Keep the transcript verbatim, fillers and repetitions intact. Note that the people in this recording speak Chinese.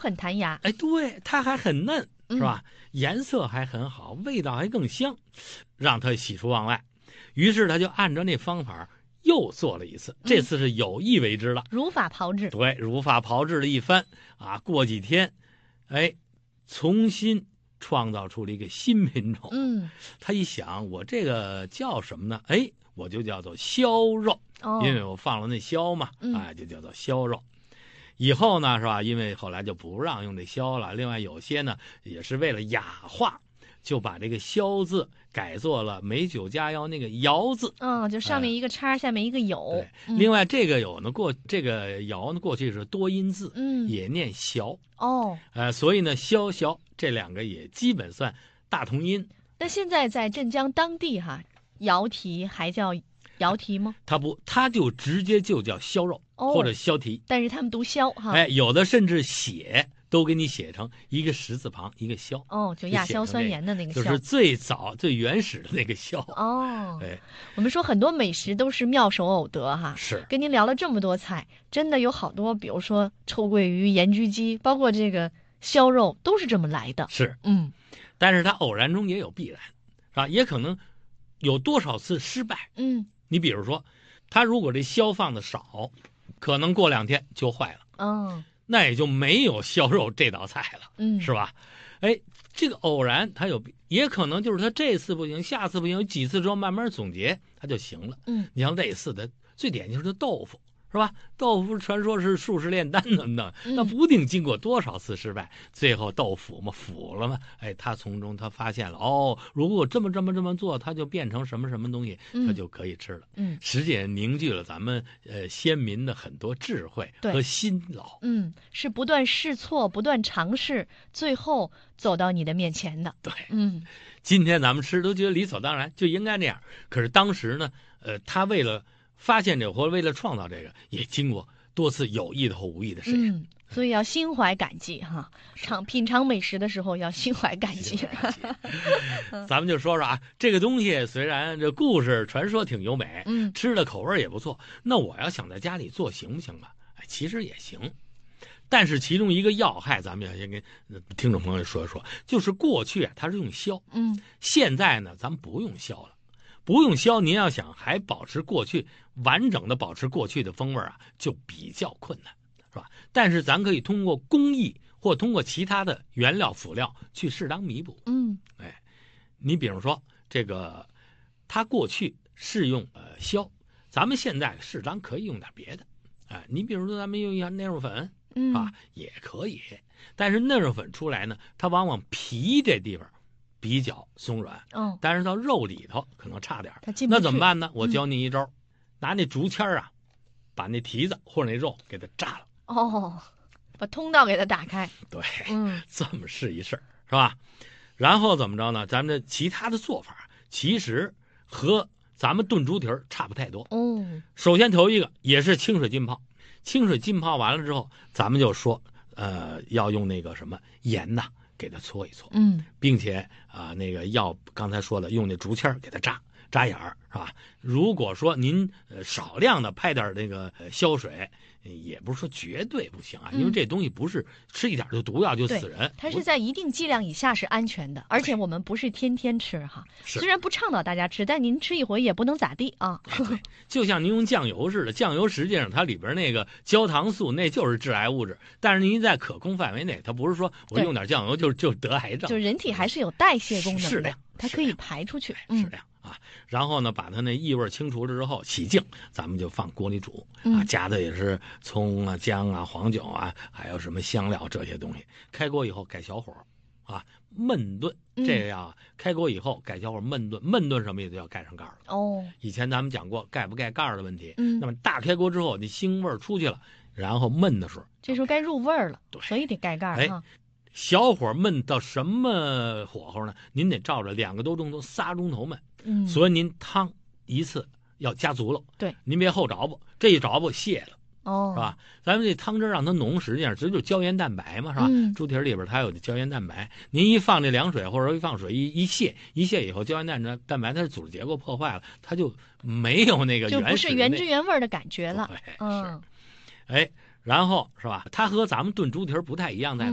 很弹牙。 哎，对，它还很嫩， 嗯是吧？颜色还很好，味道还更香，让他喜出望外。于是他就按照那方法又做了一次，这次是有意为之了， 如法炮制。 对，如法炮制了一番啊。过几天，哎，重新创造出了一个新品种。 嗯， 他一想，我这个叫什么呢？哎，我就叫做削肉， 哦， 因为我放了那削嘛， 嗯哎，就叫做削肉。以后呢，是吧？因为后来就不让用这削了，另外有些呢也是为了雅化，就把这个削字改做了美酒佳肴那个肴字。 嗯，就上面一个叉，下面一个酉。 对， 嗯另外这个酉呢，过这个爻呢，过去是多音字， 嗯， 也念削， 哦， 呃，所以呢，削削这两个也基本算大同音。 那现在在镇江当地哈，瑶蹄还叫瑶蹄吗？ 它不，它就直接就叫削肉、 哦或者削蹄。 但是他们读削哈。 哎，有的甚至写都给你写成一个石字旁一个削。 哦，就亚硝酸盐的那个就硝。 是最早最原始的那个削。 哦， 哎， 我们说很多美食都是妙手偶得哈。 是跟您聊了这么多菜，真的有好多，比如说臭鳜鱼、盐焗鸡，包括这个削肉，都是这么来的。 是， 嗯但是它偶然中也有必然，是吧？也可能有多少次失败。 嗯你比如说，它如果这削放的少，可能过两天就坏了， 嗯那也就没有削肉这道菜了， 嗯， 是吧？哎，这个偶然它有，也可能就是它这次不行，下次不行，有几次之后慢慢总结，它就行了。 嗯， 你像类似的，最典型的豆腐。是吧？豆腐传说是术士炼丹等等， 嗯那不定经过多少次失败，最后豆腐嘛腐了嘛？哎，他从中他发现了，哦，如果这么这么这么做，它就变成什么什么东西， 嗯它就可以吃了。 嗯实际上凝聚了咱们呃先民的很多智慧和辛劳。 嗯，是不断试错、不断尝试，最后走到你的面前的。 对， 嗯今天咱们吃都觉得理所当然，就应该这样。可是当时呢，呃，他为了发现这个，或者为了创造这个，也经过多次有意的或无意的试验。 嗯，所以要心怀感激哈，尝品尝美食的时候要心怀感激。 咱们就说说啊，这个东西虽然这故事传说挺优美， 嗯吃的口味也不错，那我要想在家里做行不行吧？哎，其实也行。但是其中一个要害，咱们要先跟听众朋友说一说，就是过去啊，它是用削， 嗯现在呢，咱们不用削了。不用削，您要想还保持过去完整的保持过去的风味啊，就比较困难，是吧？但是咱可以通过工艺或通过其他的原料辅料去适当弥补。 嗯哎，你比如说这个，它过去是用呃削，咱们现在适当可以用点别的。哎，你比如说咱们用一下嫩肉粉嗯啊，也可以。但是嫩肉粉出来呢，它往往皮这地方比较松软， 哦， 但是到肉里头可能差点儿它进不那怎么去办呢？我教您一招，拿那竹签儿啊，把那蹄子或者那肉给它炸了。 哦，把通道给它打开。 对， 嗯这么试一试，是吧？然后怎么着呢？咱们这其他的做法其实和咱们炖猪蹄儿差不太多。 哦， 首先头一个也是清水浸泡，清水浸泡完了之后，咱们就说，呃，要用那个什么盐呐，给它搓一搓， 嗯并且啊、那个要刚才说了，用那竹签儿给它扎扎眼儿，是吧？如果说您呃少量的拍点那个呃消水，也不是说绝对不行啊，因为嗯这东西不是吃一点就毒药就对死人， 它是在一定剂量以下是安全的，而且我们不是天天吃哈。 是虽然不倡导大家吃，但您吃一回也不能咋地啊。 对，就像您用酱油似的，酱油实际上它里边那个焦糖素那就是致癌物质，但是您在可控范围内，它不是说我对用点酱油就就得癌症， 就人体还是有代谢功能的适量， 它可以适量排出去。 适嗯量啊。然后呢，把它那异味清除了之后，洗净，咱们就放锅里煮啊， 嗯加的也是葱啊、姜啊、黄酒啊，还有什么香料这些东西。开锅以后改小火啊，焖炖。 嗯这样开锅以后改小火焖炖，焖炖什么也都要盖上盖儿了。 哦， 以前咱们讲过盖不盖盖儿的问题。 嗯那么大开锅之后，你腥味儿出去了，然后焖的时候， 这时候该入味儿了， 对所以得盖盖儿哎哈。 小火焖到什么火候呢？您得照着两个多钟头、仨钟头焖。 嗯， 所以您汤一次要加足了。 对， 您别后着不，这一着不泄了， 哦， 是吧？咱们这汤汁让它浓，实际上这就是胶原蛋白嘛，是吧？ 嗯猪蹄儿里边它有胶原蛋白，您一放这凉水或者一放水一一泄，一泄以后胶原蛋蛋白它的组织结构破坏了，它就没有那个就不原始的那是原汁原味儿的感觉了。 对， 嗯， 是，哎，然后是吧？它和咱们炖猪蹄儿不太一样在哪